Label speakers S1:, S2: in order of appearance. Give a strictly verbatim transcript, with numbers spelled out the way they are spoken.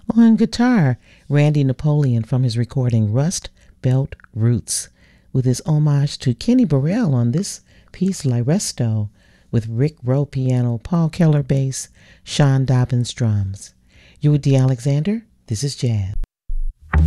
S1: On guitar, Randy Napoleon from his recording Rust Belt Roots, with his homage to Kenny Burrell on this piece La Resto, with Rick Rowe piano, Paul Keller bass, Sean Dobbins drums. You with D. Alexander, this is Jazz.